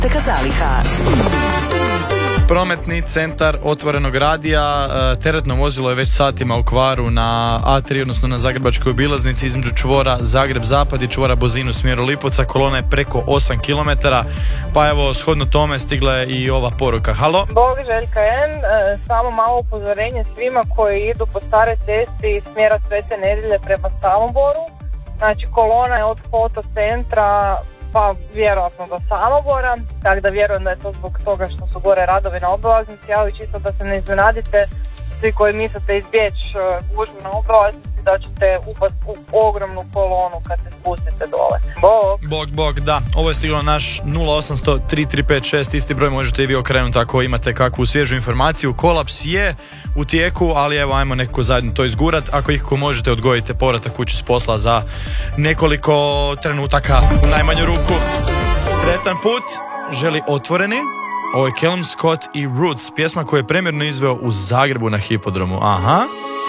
Teka zaliha. Prometni centar otvorenog radija, teretno vozilo je već satima u kvaru na A3, odnosno na Zagrebačkoj obilaznici između čvora Zagreb-Zapad i čvora Bozin u smjeru Lipovca. Kolona je preko 8 km, pa evo, shodno tome stigla je i ova poruka. Halo? Bog, Željka N. Samo malo upozorenje svima koji idu po stare cesti iz smjera Svete Nedjelje prema Samoboru. Znači, kolona je od fotocentra pa vjerojatno do Samobora, tako da vjerujem da je to zbog toga što su gore radovi na obilaznici, ali čisto da se ne iznenadite, svi koji mislite izbjeći gužvu na obilaznici, da ćete upast u ogromnu kolonu kad se spustite dole. Bog, da. Ovo je stiglo naš 0800 3356, isti broj možete i vi okrenuti ako imate kakvu svježu informaciju. Kolaps je u tijeku, ali evo, ajmo nekako zajedno to izgurat. Ako ikako možete, odgojite povratak kući s posla za nekoliko trenutaka u najmanju ruku. Sretan put želi Otvoreni. Ovo je Callum Scott i Roots, pjesma koju je premjerno izveo u Zagrebu na Hipodromu. Aha.